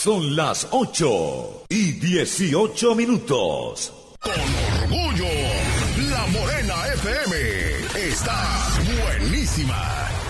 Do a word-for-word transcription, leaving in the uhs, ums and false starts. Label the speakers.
Speaker 1: Son las ocho y dieciocho minutos.
Speaker 2: Con orgullo, La Morena F M está buenísima.